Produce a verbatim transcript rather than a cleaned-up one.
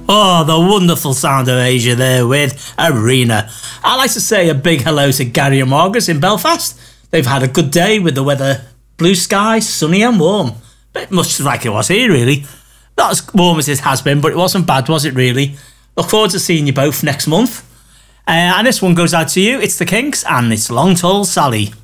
Oh, the wonderful sound of Asia there with Arena. I'd like to say a big hello to Gary and Margaret in Belfast. They've had a good day with the weather blue sky, sunny and warm. Bit much like it was here, really. Not as warm as it has been, but it wasn't bad, was it, really? Look forward to seeing you both next month. Uh, and this one goes out to you. It's the Kinks and it's Long Tall Sally.